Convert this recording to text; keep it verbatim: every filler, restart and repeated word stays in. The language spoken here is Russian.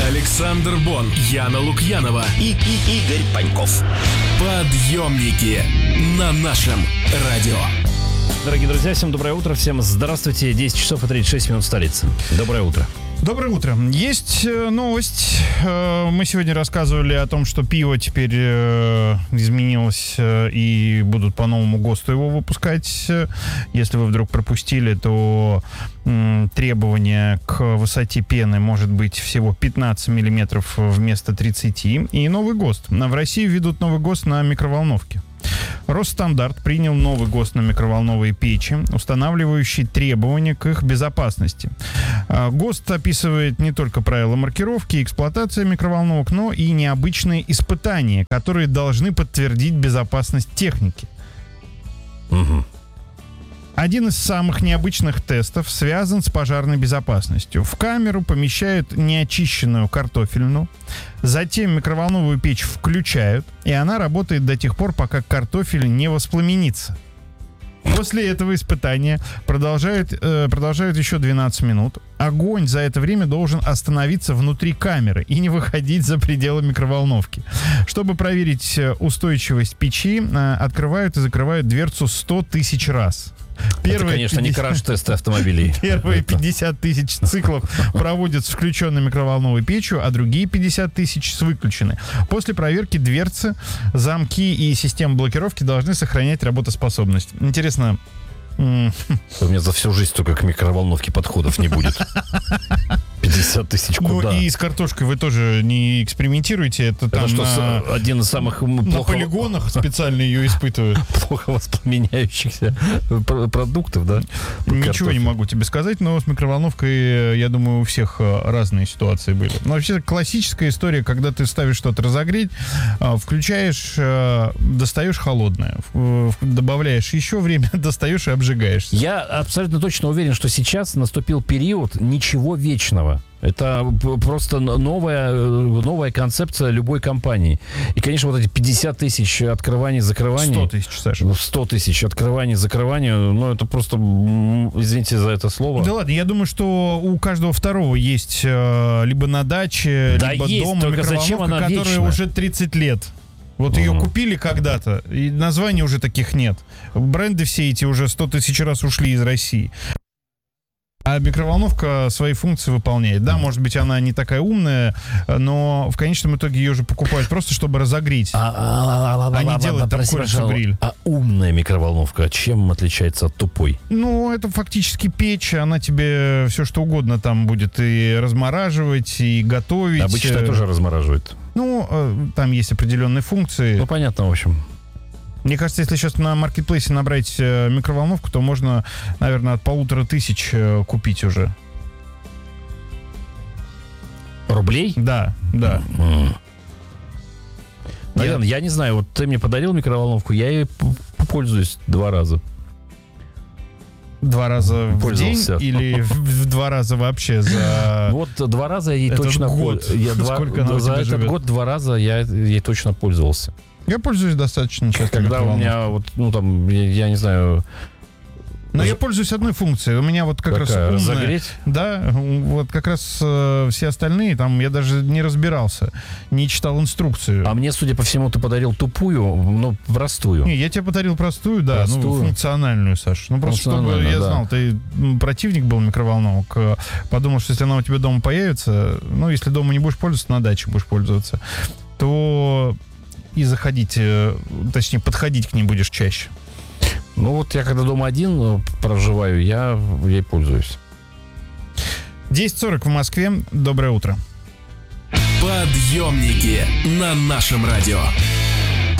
Александр Бон, Яна Лукьянова и, и Игорь Паньков. Подъемники на нашем радио. Дорогие друзья, всем доброе утро, всем здравствуйте. десять часов и тридцать шесть минут столицы. Доброе утро. Доброе утро. Есть э, новость. Э, мы сегодня рассказывали о том, что пиво теперь э, изменилось э, и будут по новому ГОСТу его выпускать. Если вы вдруг пропустили, то э, требование к высоте пены может быть всего пятнадцать миллиметров вместо тридцати. И новый ГОСТ. В России ведут новый ГОСТ на микроволновке. Росстандарт принял новый ГОСТ на микроволновые печи, устанавливающий требования к их безопасности. ГОСТ описывает не только правила маркировки и эксплуатации микроволновок, но и необычные испытания, которые должны подтвердить безопасность техники. Угу. Один из самых необычных тестов связан с пожарной безопасностью. В камеру помещают неочищенную картофельную, затем микроволновую печь включают, и она работает до тех пор, пока картофель не воспламенится. После этого испытания продолжают, э, продолжают еще двенадцать минут. Огонь за это время должен остановиться внутри камеры и не выходить за пределы микроволновки. Чтобы проверить устойчивость печи, э, открывают и закрывают дверцу сто тысяч раз. Первые Это, конечно, пятьдесят... не краш-тесты автомобилей. Первые пятьдесят тысяч циклов проводят с включенной микроволновой печью, а другие пятьдесят тысяч с выключенной. После проверки дверцы, замки и системы блокировки должны сохранять работоспособность. Интересно... У меня за всю жизнь только к микроволновке подходов не будет. пятьдесят тысяч куда? Ну и с картошкой вы тоже не экспериментируете. Это, это там что, на, один из самых на плохо... полигонах специально ее испытывают. Плохо воспламеняющихся продуктов, да? Ничего Картофель. Не могу тебе сказать, но с микроволновкой, я думаю, у всех разные ситуации были. Но вообще классическая история, когда ты ставишь что-то разогреть, включаешь, достаешь холодное, добавляешь еще время, достаешь и обжигаешься. Я абсолютно точно уверен, что сейчас наступил период ничего вечного. Это просто новая, новая концепция любой компании. И, конечно, вот эти пятьдесят тысяч открываний, закрываний... сто тысяч, Саша. сто тысяч открываний, закрываний. Ну, это просто... Извините за это слово. Да ладно, я думаю, что у каждого второго есть э, либо на даче, да либо есть, дома микроволновка, которая вечна? Уже тридцать лет. Вот uh-huh. ее купили когда-то, и названий уже таких нет. Бренды все эти уже сто тысяч раз ушли из России. А микроволновка свои функции выполняет. Да, может быть, она не такая умная, но в конечном итоге ее же покупают просто, чтобы разогреть. А не делать там курицу-гриль. А умная микроволновка чем отличается от тупой? Ну, это фактически печь. Она тебе все что угодно там будет и размораживать, и готовить. Обычно тоже размораживает. Ну, там есть определенные функции. Ну, понятно, в общем. Мне кажется, если сейчас на маркетплейсе набрать э, микроволновку, то можно, наверное, от полутора тысяч э, купить уже. Рублей? Да, да. Mm. Наверное, я... я не знаю, вот ты мне подарил микроволновку, я ей пользуюсь два раза. Два раза в день или в, в два раза вообще за... Вот два раза я ей этот точно... год. Я Сколько два... она За этот живет? год два раза я ей точно пользовался. Я пользуюсь достаточно часто. Когда у меня, вот, ну там, я, я не знаю... Но я пользуюсь одной функцией. У меня вот как Какая? раз умная... Разогреть? Да, вот как раз э, все остальные, там я даже не разбирался, не читал инструкцию. А мне, судя по всему, ты подарил тупую, ну, простую. Не, я тебе подарил простую, да, простую. Ну, функциональную, Саша. Ну, просто чтобы я да. знал, ты противник был микроволновок, подумал, что если она у тебя дома появится, ну, если дома не будешь пользоваться, на даче будешь пользоваться, то и заходить, точнее, подходить к ней будешь чаще. Ну вот я когда дома один проживаю, я ей пользуюсь. десять сорок в Москве. Доброе утро. Подъемники на нашем радио.